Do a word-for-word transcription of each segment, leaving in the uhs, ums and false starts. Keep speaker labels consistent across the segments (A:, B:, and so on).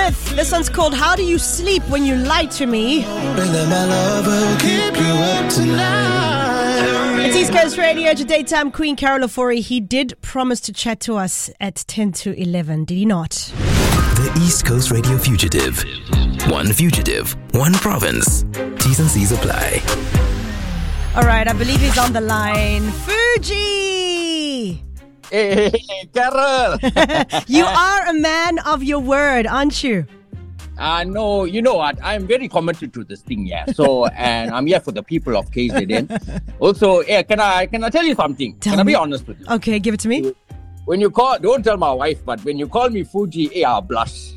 A: Smith. This one's called How Do You Sleep When You Lie to Me? It's East Coast Radio, to daytime Queen Carol Ofori. He did promise to chat to us at ten to eleven, did he not?
B: The East Coast Radio Fugitive. One fugitive, one province. T's and C's apply.
A: All right, I believe he's on the line. Fuji!
C: Hey, Carol!
A: You are a man of your word, aren't you?
C: Uh, no, you know what? I'm very committed to this thing, yeah. So, and I'm here for the people of K Z N. Also, yeah, can I can I tell you something?
A: Tell
C: can
A: me.
C: I be honest with you?
A: Okay, give it to me.
C: When you call, don't tell my wife, but when you call me Fuji, yeah, I'll blush.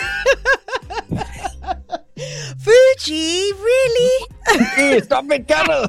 A: Fuji, really?
C: Hey, stop it, Carol!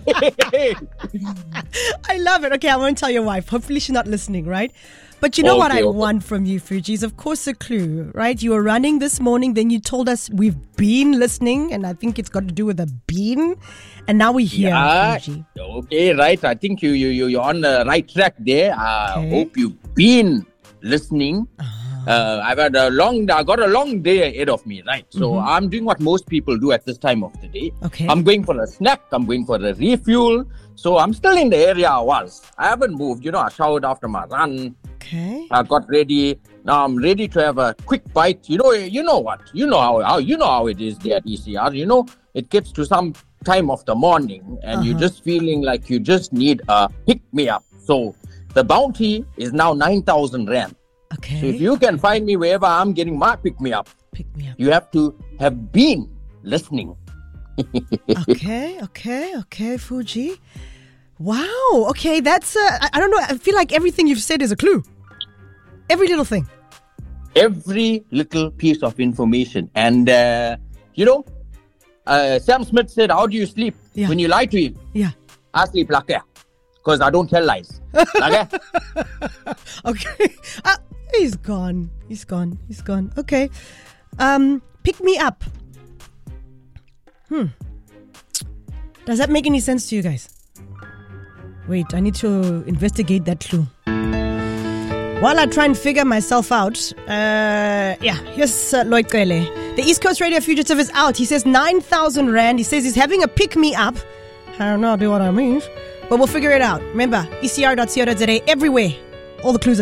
A: I love it. Okay, I won't tell your wife. Hopefully she's not listening, right? But you know
C: Okay,
A: what I
C: okay.
A: want from you, Fuji, is of course a clue, right? You were running this morning, then you told us we've been listening, and I think it's got to do with a bean, and now we're here,
C: Yeah,
A: Fuji.
C: okay, right. I think you, you, you, you're on the right track there. I
A: Okay.
C: hope you've been listening. Uh, I've had a long, I got a long day ahead of me, right? So
A: Mm-hmm.
C: I'm doing what most people do at this time of the day.
A: Okay.
C: I'm going for a snack. I'm going for a refuel. So I'm still in the area I was. I haven't moved. You know, I showered after my run.
A: Okay.
C: I got ready. Now I'm ready to have a quick bite. You know, you know what? You know how, how you know how it is there at E C R. You know, it gets to some time of the morning and
A: Uh-huh.
C: you're just feeling like you just need a pick me up. So the bounty is now nine thousand rand.
A: Okay.
C: So if you can find me wherever I'm getting my pick me up,
A: Pick me up.
C: you have to have been listening.
A: Okay, okay, okay, Fuji. Wow. Okay, that's, uh, I, I don't know. I feel like everything you've said is a clue. Every little thing.
C: Every little piece of information. And, uh, you know, uh, Sam Smith said, how do you sleep
A: Yeah.
C: when you lie to him?
A: Yeah.
C: I sleep like that because I don't tell lies. Like that.
A: Okay. Uh, he's gone. He's gone. He's gone. Okay. Um, pick me up. Hmm. Does that make any sense to you guys? Wait, I need to investigate that clue. While I try and figure myself out, uh, yeah, here's uh, Lloyd Kwele. The East Coast Radio Fugitive is out. He says nine thousand rand. He says he's having a pick-me-up. I don't know what I mean, but we'll figure it out. Remember, E C R dot co dot za everywhere. All the clues are